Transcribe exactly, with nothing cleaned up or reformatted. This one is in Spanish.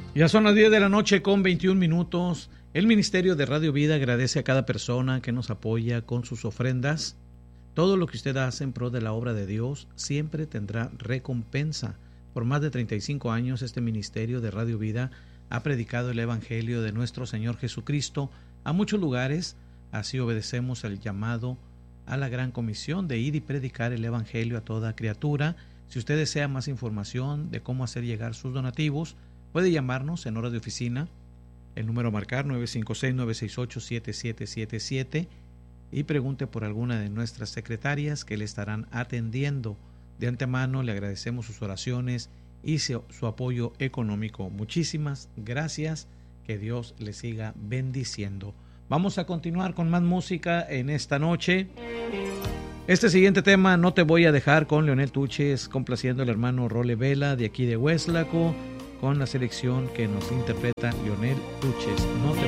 Ya son las diez de la noche con veintiún minutos. El Ministerio de Radio Vida agradece a cada persona que nos apoya con sus ofrendas. Todo lo que usted hace en pro de la obra de Dios siempre tendrá recompensa. Por más de treinta y cinco años, este Ministerio de Radio Vida ha predicado el Evangelio de nuestro Señor Jesucristo a muchos lugares. Así obedecemos el llamado a la gran comisión de ir y predicar el Evangelio a toda criatura. Si usted desea más información de cómo hacer llegar sus donativos, puede llamarnos en hora de oficina. El número a marcar nueve cinco seis, nueve seis ocho, siete siete siete siete y pregunte por alguna de nuestras secretarias que le estarán atendiendo. De antemano le agradecemos sus oraciones y su, su apoyo económico. Muchísimas gracias. Que Dios le siga bendiciendo. Vamos a continuar con más música en esta noche. Este siguiente tema, No te voy a dejar, con Leonel Tuches, complaciendo al hermano Role Vela de aquí de Hueslaco, con la selección que nos interpreta Leonel Tuches. No te